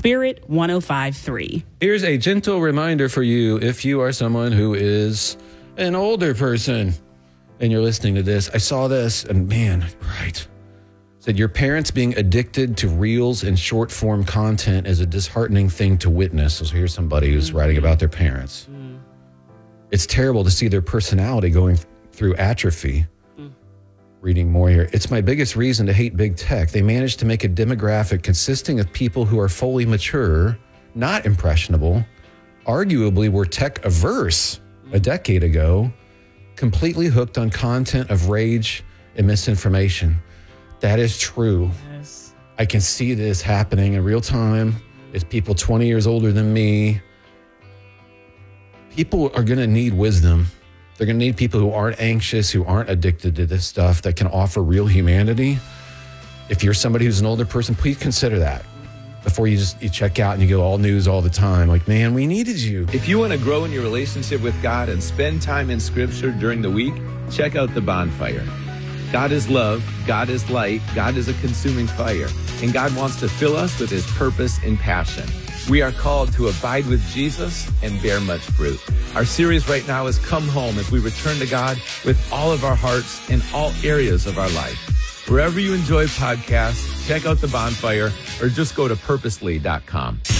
Spirit 105.3. Here's a gentle reminder for you if you are someone who is an older person and you're listening to this. I saw this and man, right. Said your parents being addicted to reels and short form content is a disheartening thing to witness. So here's somebody who's writing about their parents. It's terrible to see their personality going through atrophy. Reading more here. It's my biggest reason to hate big tech. They managed to make a demographic consisting of people who are fully mature, not impressionable, arguably were tech averse a decade ago, completely hooked on content of rage and misinformation. That is true. Yes. I can see this happening in real time. It's people 20 years older than me. People are going to need wisdom. They're going to need people who aren't anxious, who aren't addicted to this stuff, that can offer real humanity. If you're somebody who's an older person, please consider that before you check out and you go all news all the time. Like, man, we needed you. If you want to grow in your relationship with God and spend time in Scripture during the week, check out The Bonfire. God is love, God is light, God is a consuming fire, and God wants to fill us with His purpose and passion. We are called to abide with Jesus and bear much fruit. Our series right now is Come Home as we return to God with all of our hearts in all areas of our life. Wherever you enjoy podcasts, check out The Bonfire or just go to purposely.com.